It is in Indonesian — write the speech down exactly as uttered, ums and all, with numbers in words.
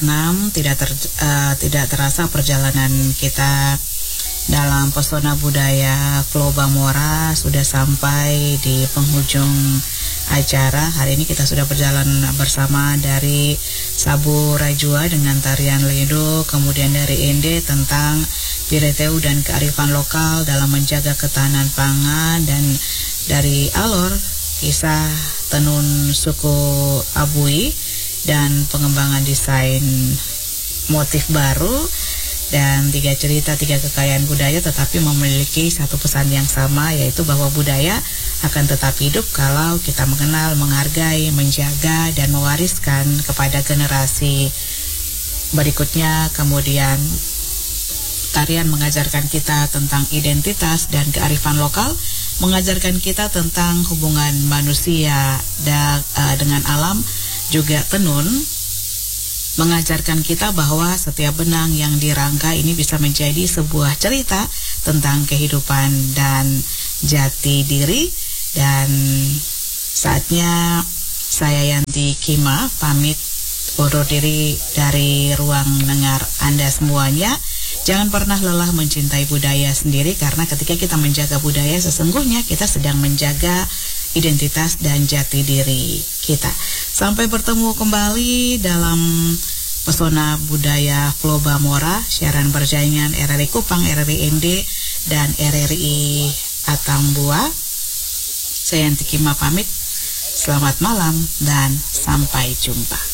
keenam, tidak ter, uh, tidak terasa perjalanan kita dalam pesona budaya Flow Bamora sudah sampai di penghujung acara. Hari ini kita sudah berjalan bersama dari Sabu Rajua dengan tarian Ledo, kemudian dari Ende tentang Pireteu dan kearifan lokal dalam menjaga ketahanan pangan, dan dari Alor kisah tenun suku Abui dan pengembangan desain motif baru. Dan tiga cerita, tiga kekayaan budaya tetapi memiliki satu pesan yang sama, yaitu bahwa budaya akan tetap hidup kalau kita mengenal, menghargai, menjaga, dan mewariskan kepada generasi berikutnya. Kemudian tarian mengajarkan kita tentang identitas dan kearifan lokal, mengajarkan kita tentang hubungan manusia da, uh, dengan alam. Juga tenun mengajarkan kita bahwa setiap benang yang dirangka ini bisa menjadi sebuah cerita tentang kehidupan dan jati diri. Dan saatnya saya Yanti Kima pamit undur diri dari ruang dengar Anda semuanya. Jangan pernah lelah mencintai budaya sendiri, karena ketika kita menjaga budaya sesungguhnya kita sedang menjaga identitas dan jati diri kita. Sampai bertemu kembali dalam pesona budaya Flow Bamora, siaran berjaringan R R I Kupang, R R I N D, dan R R I Atambua. Saya Yanti Kima pamit. Selamat malam dan sampai jumpa.